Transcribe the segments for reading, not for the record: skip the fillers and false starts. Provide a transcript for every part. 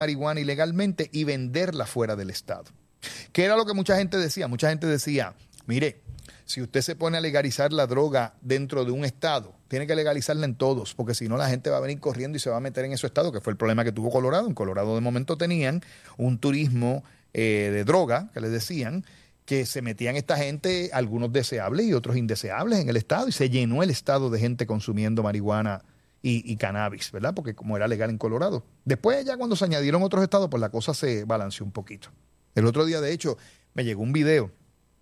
marihuana ilegalmente y venderla fuera del estado. ¿Qué era lo que mucha gente decía? Mucha gente decía, mire, si usted se pone a legalizar la droga dentro de un estado, tiene que legalizarla en todos, porque si no la gente va a venir corriendo y se va a meter en ese estado, que fue el problema que tuvo Colorado. En Colorado de momento tenían un turismo de droga, que les decían, que se metían esta gente, algunos deseables y otros indeseables en el estado, y se llenó el estado de gente consumiendo marihuana y cannabis, ¿verdad? Porque como era legal en Colorado. Después ya cuando se añadieron otros estados, pues la cosa se balanceó un poquito. El otro día, de hecho, me llegó un video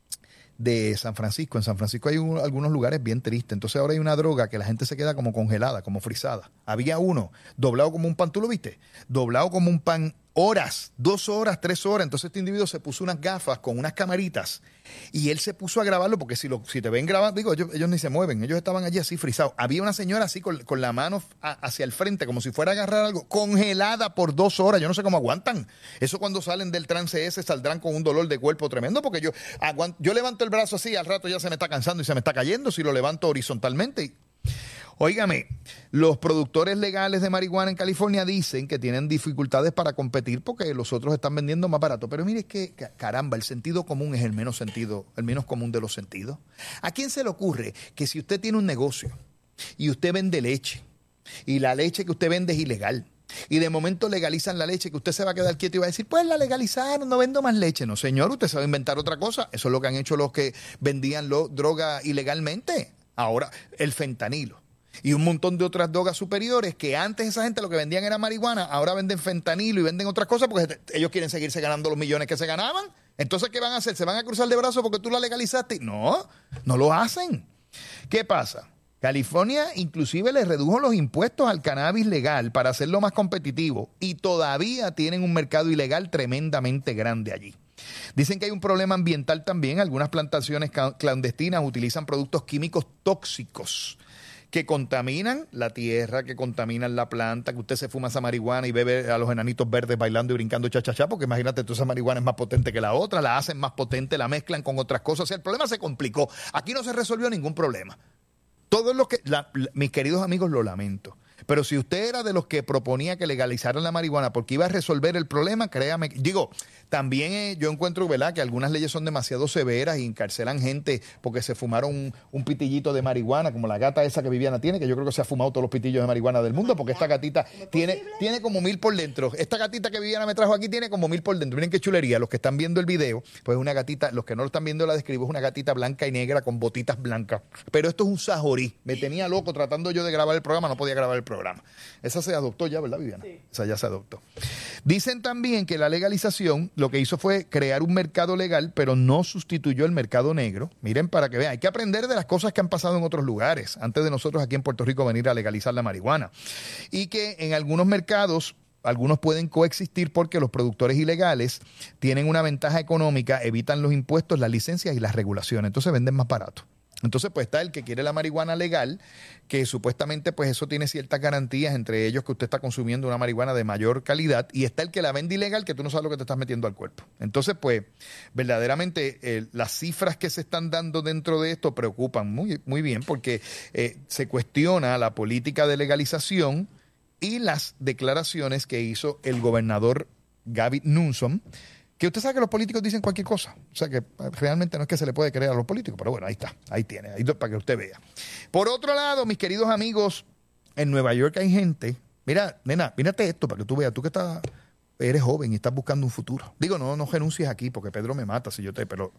de San Francisco. En San Francisco hay algunos lugares bien tristes. Entonces ahora hay una droga que la gente se queda como congelada, como frisada. Había uno doblado como un pan, ¿tú lo viste? Doblado como un pan horas, 2 horas, 3 horas. Entonces este individuo se puso unas gafas con unas camaritas y él se puso a grabarlo porque si te ven grabando, digo, ellos ni se mueven, ellos estaban allí así frisados. Había una señora así con la mano hacia el frente como si fuera a agarrar algo, congelada por 2 horas. Yo no sé cómo aguantan. Eso cuando salen del trance ese saldrán con un dolor de cuerpo tremendo porque yo levanto el brazo así, al rato ya se me está cansando y se me está cayendo si lo levanto horizontalmente. Óigame, los productores legales de marihuana en California dicen que tienen dificultades para competir porque los otros están vendiendo más barato. Pero mire que, caramba, el sentido común es el menos común de los sentidos. ¿A quién se le ocurre que si usted tiene un negocio y usted vende leche y la leche que usted vende es ilegal y de momento legalizan la leche, que usted se va a quedar quieto y va a decir, pues la legalizaron, no vendo más leche? No, señor, usted se va a inventar otra cosa. Eso es lo que han hecho los que vendían droga ilegalmente. Ahora, el fentanilo y un montón de otras drogas superiores que antes esa gente lo que vendían era marihuana, ahora venden fentanilo y venden otras cosas porque ellos quieren seguirse ganando los millones que se ganaban. Entonces, ¿qué van a hacer? ¿Se van a cruzar de brazos porque tú la legalizaste? No, no lo hacen. ¿Qué pasa? California inclusive le redujo los impuestos al cannabis legal para hacerlo más competitivo y todavía tienen un mercado ilegal tremendamente grande allí. Dicen que hay un problema ambiental también. Algunas plantaciones clandestinas utilizan productos químicos tóxicos que contaminan la tierra, que contaminan la planta, que usted se fuma esa marihuana y bebe a los enanitos verdes bailando y brincando cha-cha-cha, porque imagínate, tú, esa marihuana es más potente que la otra, la hacen más potente, la mezclan con otras cosas. O sea, el problema se complicó. Aquí no se resolvió ningún problema. Todos los que, mis queridos amigos, lo lamento. Pero si usted era de los que proponía que legalizaran la marihuana porque iba a resolver el problema, créame. Digo, también yo encuentro, ¿verdad?, que algunas leyes son demasiado severas y encarcelan gente porque se fumaron un pitillito de marihuana, como la gata esa que Viviana tiene, que yo creo que se ha fumado todos los pitillos de marihuana del mundo, porque esta gatita tiene como 1000 por dentro. Esta gatita que Viviana me trajo aquí tiene como 1000 por dentro. Miren qué chulería. Los que están viendo el video, pues es una gatita, los que no lo están viendo la describo, es una gatita blanca y negra con botitas blancas. Pero esto es un sajorí. Me tenía loco tratando yo de grabar el programa, no podía grabar el programa. Esa se adoptó ya, ¿verdad, Viviana? Sí. Esa ya se adoptó. Dicen también que la legalización lo que hizo fue crear un mercado legal, pero no sustituyó el mercado negro. Miren, para que vean, hay que aprender de las cosas que han pasado en otros lugares, antes de nosotros aquí en Puerto Rico venir a legalizar la marihuana. Y que en algunos mercados, algunos pueden coexistir porque los productores ilegales tienen una ventaja económica, evitan los impuestos, las licencias y las regulaciones. Entonces venden más barato. Entonces, pues está el que quiere la marihuana legal, que supuestamente pues eso tiene ciertas garantías, entre ellos que usted está consumiendo una marihuana de mayor calidad, y está el que la vende ilegal, que tú no sabes lo que te estás metiendo al cuerpo. Entonces, pues, verdaderamente las cifras que se están dando dentro de esto preocupan muy, muy bien, porque se cuestiona la política de legalización y las declaraciones que hizo el gobernador Gavin Newsom, que usted sabe que los políticos dicen cualquier cosa. O sea que realmente no es que se le puede creer a los políticos, pero bueno, ahí está, ahí tiene, ahí para que usted vea. Por otro lado, mis queridos amigos, en Nueva York hay gente, mira, nena, mírate esto para que tú veas, tú que eres joven y estás buscando un futuro. Digo, no renuncies aquí porque Pedro me mata si yo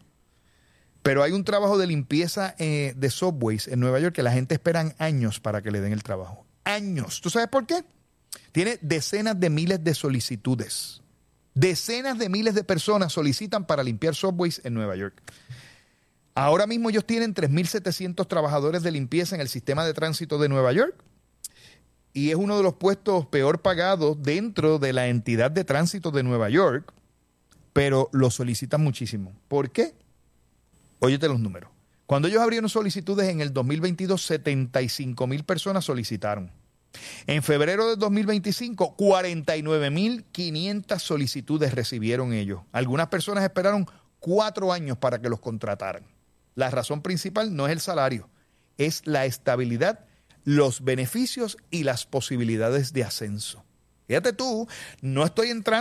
pero hay un trabajo de limpieza de subways en Nueva York que la gente esperan años para que le den el trabajo. Años. ¿Tú sabes por qué? Tiene decenas de miles de solicitudes. Decenas de miles de personas solicitan para limpiar subways en Nueva York. Ahora mismo ellos tienen 3.700 trabajadores de limpieza en el sistema de tránsito de Nueva York y es uno de los puestos peor pagados dentro de la entidad de tránsito de Nueva York, pero lo solicitan muchísimo. ¿Por qué? Óyete los números. Cuando ellos abrieron solicitudes en el 2022, 75,000 personas solicitaron. En febrero de 2025, 49,500 solicitudes recibieron ellos. Algunas personas esperaron 4 años para que los contrataran. La razón principal no es el salario, es la estabilidad, los beneficios y las posibilidades de ascenso. Fíjate tú, no estoy entrando